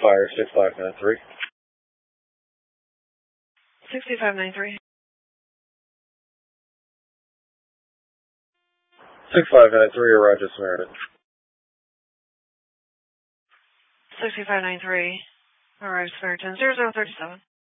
fire 6593. 6593. 6593, Roger Samaritan. 6593. Arrives Samaritan 0037.